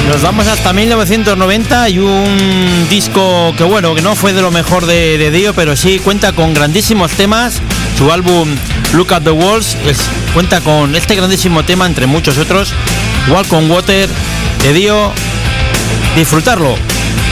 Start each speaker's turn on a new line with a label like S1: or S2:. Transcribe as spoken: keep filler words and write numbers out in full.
S1: Nos vamos hasta mil novecientos noventa y un disco que bueno, que no fue de lo mejor de, de Dio, pero sí cuenta con grandísimos temas. Su álbum Look at the Walls es, cuenta con este grandísimo tema entre muchos otros, Walk on Water de Dio. Disfrutarlo.